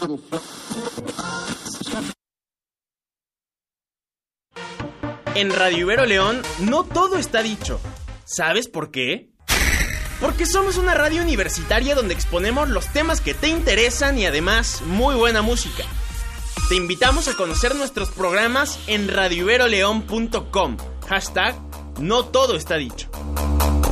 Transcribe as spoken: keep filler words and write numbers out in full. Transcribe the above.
En Radio Ibero León no todo está dicho. ¿Sabes por qué? Porque somos una radio universitaria donde exponemos los temas que te interesan y además muy buena música. Te invitamos a conocer nuestros programas en radio ibero león punto com. Hashtag no todo está dicho.